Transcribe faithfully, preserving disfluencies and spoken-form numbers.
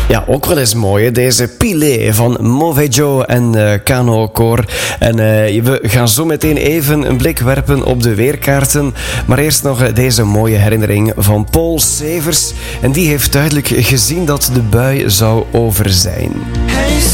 Ja, ook wel eens mooi, hè? Deze Pilé van Mauvais Joe en uh, Kano Koor. En uh, we gaan zo meteen even een blik werpen op de weerkaarten. Maar eerst nog uh, deze mooie herinnering van Paul Severs. En die heeft duidelijk gezien dat de bui zou over zijn.